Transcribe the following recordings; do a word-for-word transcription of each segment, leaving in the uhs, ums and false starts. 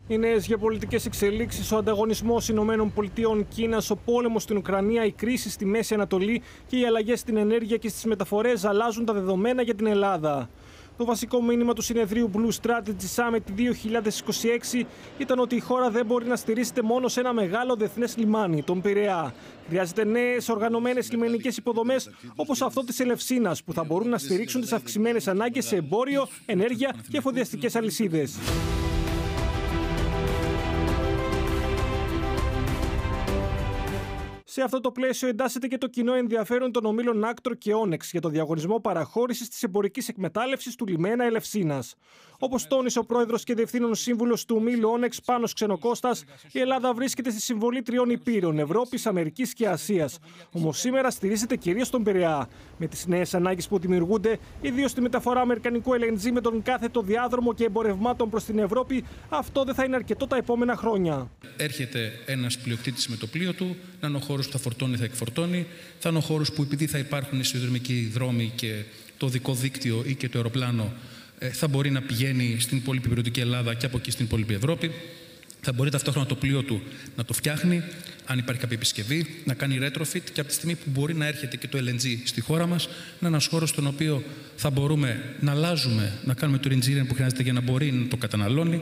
Οι νέες γεωπολιτικές εξελίξεις, ο ανταγωνισμός ΗΠΑ, Κίνας, ο πόλεμος στην Ουκρανία, η κρίση στη Μέση Ανατολή και οι αλλαγές στην ενέργεια και στις μεταφορές αλλάζουν τα δεδομένα για την Ελλάδα. Το βασικό μήνυμα του συνεδρίου Blue Strategy Summit δύο χιλιάδες είκοσι έξι ήταν ότι η χώρα δεν μπορεί να στηρίζεται μόνο σε ένα μεγάλο διεθνές λιμάνι, τον Πειραιά. Χρειάζεται νέες οργανωμένες λιμενικές υποδομές όπως αυτό της Ελευσίνας, που θα μπορούν να στηρίξουν τις αυξημένες ανάγκες σε εμπόριο, ενέργεια και εφοδιαστικές αλυσίδες. Σε αυτό το πλαίσιο εντάσσεται και το κοινό ενδιαφέρον των ομίλων Άκτορ και Όνεξ για το διαγωνισμό παραχώρησης της εμπορικής εκμετάλλευσης του λιμένα Ελευσίνας. Όπως τόνισε ο πρόεδρος και διευθύνων σύμβουλος του ομίλου Όνεξ Πάνος Ξενοκώστας, η Ελλάδα βρίσκεται στη συμβολή τριών υπήρων, Ευρώπης, Αμερικής και Ασίας. Όμως σήμερα στηρίζεται κυρίως στον Πειραιά. Με τις νέες ανάγκες που δημιουργούνται, ιδίως στη μεταφορά αμερικανικού ελ εν τζι με τον κάθετο διάδρομο και εμπορευμάτων προς την Ευρώπη, αυτό δεν θα είναι αρκετό τα επόμενα χρόνια. Έρχεται ένας πλειοκτήτης με το πλοίο του, να είναι ο χώρος που θα φορτώνει, θα εκφορτώνει, θα είναι ο χώρος που επειδή θα υπάρχουν οι σιδηροδρομικοί δρόμοι και το οδικό δίκτυο ή και το αεροπλάνο, θα μπορεί να πηγαίνει στην υπόλοιπη υπηρετική Ελλάδα και από εκεί στην υπόλοιπη Ευρώπη. Θα μπορεί ταυτόχρονα το πλοίο του να το φτιάχνει, αν υπάρχει κάποια επισκευή, να κάνει retrofit και από τη στιγμή που μπορεί να έρχεται και το ελ εν τζι στη χώρα μας, να είναι ένας χώρος στον οποίο θα μπορούμε να αλλάζουμε, να κάνουμε το engineering που χρειάζεται για να μπορεί να το καταναλώνει.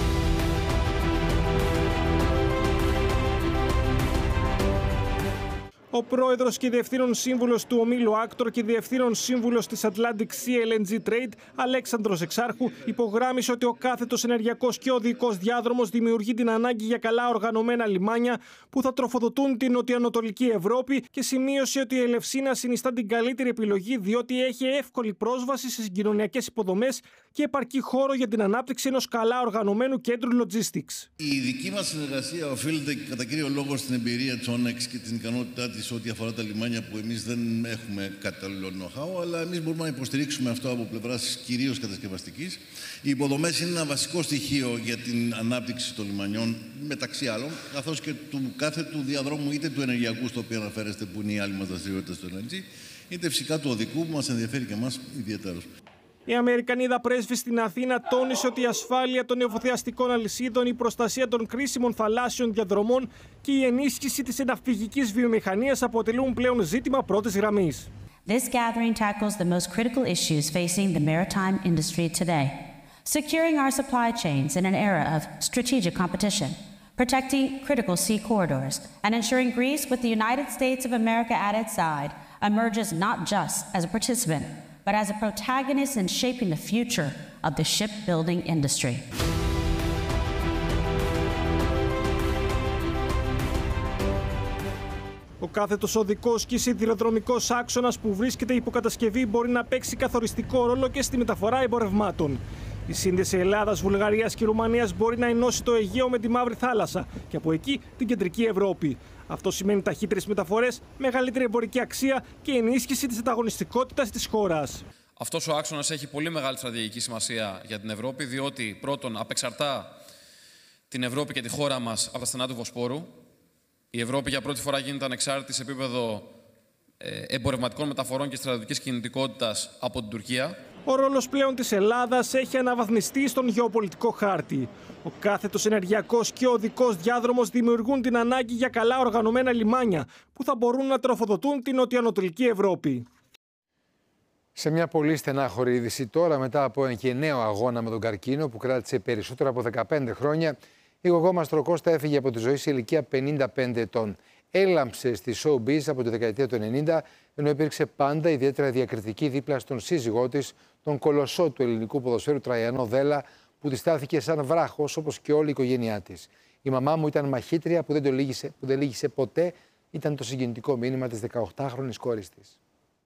Ο πρόεδρος και διευθύνων σύμβουλος του ομίλου Άκτορ και διευθύνων σύμβουλος της Atlantic Sea ελ εν τζι Trade, Αλέξανδρος Εξάρχου, υπογράμμισε ότι ο κάθετος ενεργειακός και οδικός διάδρομος δημιουργεί την ανάγκη για καλά οργανωμένα λιμάνια που θα τροφοδοτούν την νοτιοανατολική Ευρώπη και σημείωσε ότι η Ελευσίνα συνιστά την καλύτερη επιλογή διότι έχει εύκολη πρόσβαση σε συγκοινωνιακές υποδομές και επαρκή χώρο για την ανάπτυξη ενός καλά οργανωμένου κέντρου logistics. Η δική μας συνεργασία οφείλεται κατά κύριο λόγο στην εμπειρία της Όνεξ και την ικανότητά της ό,τι αφορά τα λιμάνια που εμείς δεν έχουμε κατάλληλο know-how, αλλά εμείς μπορούμε να υποστηρίξουμε αυτό από πλευράς κυρίως κατασκευαστικής. Οι υποδομές είναι ένα βασικό στοιχείο για την ανάπτυξη των λιμανιών, μεταξύ άλλων, καθώς και του κάθετου διαδρόμου είτε του ενεργειακού, στο οποίο αναφέρεστε, που είναι η άλλη μας δραστηριότητα στο ελ εν τζι, είτε φυσικά του οδικού, που μας ενδιαφέρει και εμάς ιδιαίτερως. Η Αμερικανίδα πρέσβη στην Αθήνα τόνισε ότι η ασφάλεια των εφοδιαστικών αλυσίδων, η προστασία των κρίσιμων θαλάσσιων διαδρομών και η ενίσχυση της εναυπηγικής βιομηχανίας αποτελούν πλέον ζήτημα πρώτης γραμμής. This gathering tackles the most critical issues facing the maritime industry today. Securing our supply chains in an era of strategic competition, protecting critical sea corridors, and ensuring Greece, with the United States of America at its side, emerges not just as a participant, but as a protagonist in shaping the future of the shipbuilding industry. Ο κάθετος οδικός και σιδηροδρομικός άξονας που βρίσκεται υποκατασκευή μπορεί να παίξει καθοριστικό ρόλο και στη μεταφορά εμπορευμάτων. Η σύνδεση Ελλάδας, Βουλγαρίας και Ρουμανίας μπορεί να ενώσει το Αιγαίο με τη Μαύρη Θάλασσα και από εκεί την κεντρική Ευρώπη. Αυτό σημαίνει ταχύτερες μεταφορές, μεγαλύτερη εμπορική αξία και ενίσχυση της ανταγωνιστικότητας της χώρας. Αυτός ο άξονας έχει πολύ μεγάλη στρατηγική σημασία για την Ευρώπη, διότι πρώτον απεξαρτά την Ευρώπη και τη χώρα μας από τα στενά του Βοσπόρου. Η Ευρώπη για πρώτη φορά γίνεται ανεξάρτητη σε επίπεδο εμπορευματικών μεταφορών και στρατιωτικής κινητικότητας από την Τουρκία. Ο ρόλος πλέον της Ελλάδας έχει αναβαθμιστεί στον γεωπολιτικό χάρτη. Ο κάθετος ενεργειακός και οδικός διάδρομος δημιουργούν την ανάγκη για καλά οργανωμένα λιμάνια που θα μπορούν να τροφοδοτούν την νοτιοανατολική Ευρώπη. Σε μια πολύ στενάχωρη είδηση τώρα, μετά από ένα και νέο αγώνα με τον καρκίνο που κράτησε περισσότερο από δεκαπέντε χρόνια, η γογό Μαστροκώστα έφυγε από τη ζωή σε ηλικία πενήντα πέντε ετών. Έλαμψε στη showbiz από τη δεκαετία του ενενήντα, ενώ υπήρξε πάντα ιδιαίτερα διακριτική δίπλα στον σύζυγό της, τον κολοσσό του ελληνικού ποδοσφαίρου Τραϊανό Δέλα, που τη στάθηκε σαν βράχος όπως και όλη η οικογένειά της. Η μαμά μου ήταν μαχήτρια που δεν, το λύγησε, που δεν λύγησε ποτέ, ήταν το συγκινητικό μήνυμα της δεκαοκτάχρονης κόρης της.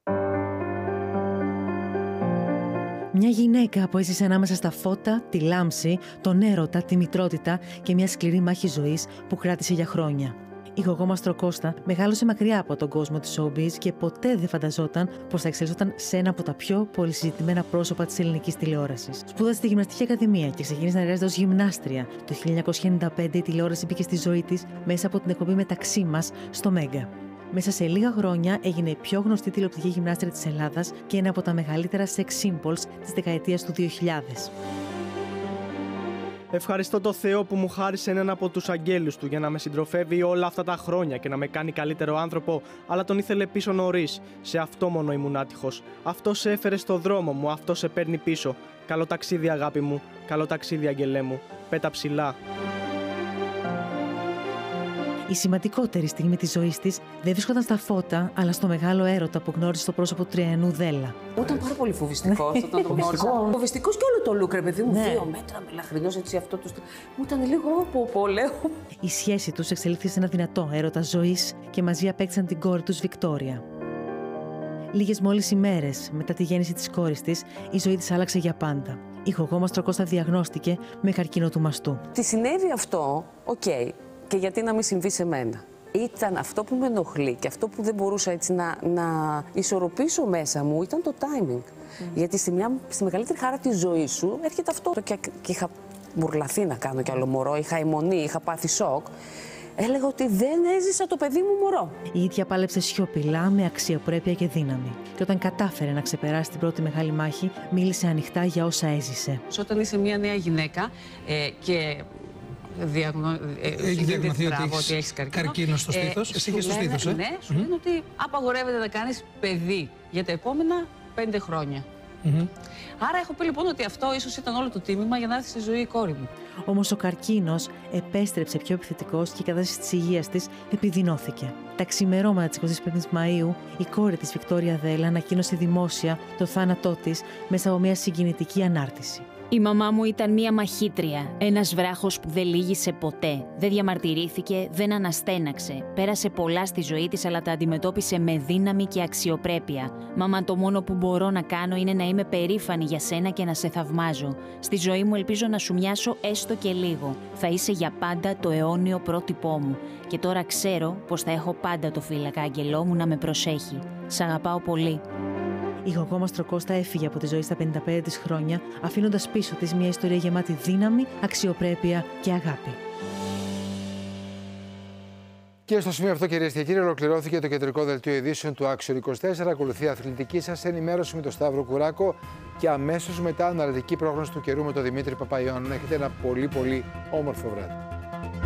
Μια γυναίκα που έζησε ανάμεσα στα φώτα, τη λάμψη, τον έρωτα, τη μητρότητα και μια σκληρή μάχη ζωής που κράτησε για χρόνια. Η γογό Μαστροκώστα μεγάλωσε μακριά από τον κόσμο της showbiz και ποτέ δεν φανταζόταν πως θα εξελισσόταν σε ένα από τα πιο πολυσυζητημένα πρόσωπα της ελληνικής τηλεόρασης. Σπούδασε στη Γυμναστική Ακαδημία και ξεκίνησε να εργάζεται ως γυμνάστρια. Το χίλια εννιακόσια ενενήντα πέντε η τηλεόραση μπήκε στη ζωή της μέσα από την εκπομπή Μεταξύ μας στο Μέγκα. Μέσα σε λίγα χρόνια έγινε η πιο γνωστή τηλεοπτική γυμνάστρια της Ελλάδας και ένα από τα μεγαλύτερα sex symbols της δεκαετίας του δύο χιλιάδες. Ευχαριστώ το Θεό που μου χάρισε έναν από τους αγγέλους του για να με συντροφεύει όλα αυτά τα χρόνια και να με κάνει καλύτερο άνθρωπο, αλλά τον ήθελε πίσω νωρίς. Σε αυτό μόνο ήμουν άτυχος. Αυτό σε έφερε στο δρόμο μου, αυτό σε παίρνει πίσω. Καλό ταξίδι, αγάπη μου. Καλό ταξίδι, αγγελέ μου. Πέτα ψηλά. Η σημαντικότερη στιγμή της ζωής της δεν βρίσκονταν στα φώτα, αλλά στο μεγάλο έρωτα που γνώρισε στο πρόσωπο του τριανού Δέλλα. Ήταν πάρα πολύ φοβιστικός όταν το γνώρισα. Φοβιστικός και όλο το look, ρε παιδί μου. Ναι. Δύο μέτρα, μελαχρινός, έτσι αυτό του. Μου ήταν λίγο από πόλεο. Η σχέση τους εξελίχθηκε σε ένα δυνατό έρωτα ζωής και μαζί απέκτησαν την κόρη τους Βικτόρια. Λίγες μόλις ημέρες μετά τη γέννηση της κόρης της, η ζωή της άλλαξε για πάντα. Η γογό Μαστροκώστα διαγνώστηκε με καρκίνο του μαστού. Τη συνέβη αυτό, οκ. Okay. Και γιατί να μην συμβεί σε μένα. Ήταν αυτό που με ενοχλεί και αυτό που δεν μπορούσα έτσι να, να ισορροπήσω μέσα μου ήταν το timing. Mm. Γιατί στη, μια, στη μεγαλύτερη χαρά της ζωής σου έρχεται αυτό. Και, και είχα μπουρλαθεί να κάνω κι άλλο μωρό, είχα αιμονή, είχα πάθει σοκ. Έλεγα ότι δεν έζησα το παιδί μου μωρό. Η ίδια πάλεψε σιωπηλά με αξιοπρέπεια και δύναμη. Και όταν κατάφερε να ξεπεράσει την πρώτη μεγάλη μάχη, μίλησε ανοιχτά για όσα έζησε. Όταν είσαι μια νέα γυναίκα ε, και. Διαγνω... Έχει διαγνωθεί ότι έχεις, έχεις καρκίνο. καρκίνο στο στήθος. Ε, Εσύ είχες στο στήθος, ε? Ναι, σου λένε mm-hmm. ότι απαγορεύεται να κάνεις παιδί για τα επόμενα πέντε χρόνια. Mm-hmm. Άρα έχω πει λοιπόν ότι αυτό ίσως ήταν όλο το τίμημα για να έρθει στη ζωή η κόρη μου. Όμως ο καρκίνος επέστρεψε πιο επιθετικός και η κατάσταση της υγείας της επιδεινώθηκε. Τα ξημερώματα της εικοστής πέμπτης Μαΐου, η κόρη της Βικτόρια Δέλλα ανακοίνωσε δημόσια το θάνατό της μέσα από μια συγκινητική ανάρτηση. Η μαμά μου ήταν μία μαχήτρια, ένας βράχος που δεν λύγησε ποτέ. Δεν διαμαρτυρήθηκε, δεν αναστέναξε. Πέρασε πολλά στη ζωή της, αλλά τα αντιμετώπισε με δύναμη και αξιοπρέπεια. Μαμά, το μόνο που μπορώ να κάνω είναι να είμαι περήφανη για σένα και να σε θαυμάζω. Στη ζωή μου ελπίζω να σου μοιάσω έστω και λίγο. Θα είσαι για πάντα το αιώνιο πρότυπό μου. Και τώρα ξέρω πως θα έχω πάντα το φύλακα αγγελό μου να με προσέχει. Σ' αγαπάω πολύ. Η γογό Μαστροκώστα έφυγε από τη ζωή στα πενήντα πέντε της χρόνια, αφήνοντας πίσω της μια ιστορία γεμάτη δύναμη, αξιοπρέπεια και αγάπη. Και στο σημείο αυτό, κυρίες και κύριοι, ολοκληρώθηκε το κεντρικό δελτίο ειδήσεων του Άξιον είκοσι τέσσερα. Ακολουθεί η αθλητική σας ενημέρωση με τον Σταύρο Κουράκο και αμέσως μετά αναλυτική πρόγνωση του καιρού με τον Δημήτρη Παπαϊωάννου. Έχετε ένα πολύ πολύ όμορφο βράδυ.